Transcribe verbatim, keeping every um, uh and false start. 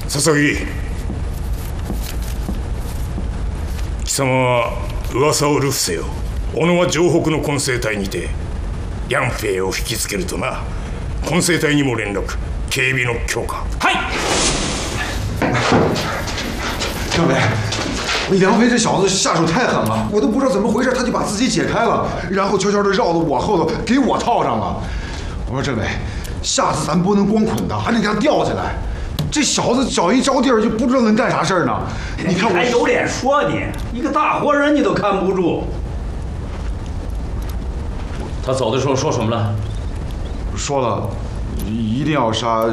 佐々木、貴様は噂を流布せよ。小野は城北の混成隊にて梁兵を引きつけるとな。混成隊にも連絡、警備の強化。 嗨。 政委，梁飞这小子下手太狠了，我都不知道怎么回事，他就把自己解开了，然后悄悄地绕到我后头，给我套上了。我说政委，下次咱不能光捆他，还得给他吊起来。这小子找一着地儿就不知道能干啥事儿呢。你看我还有脸说你？一个大活人你都看不住。 他走的时候说什么了？ 说了，一定要杀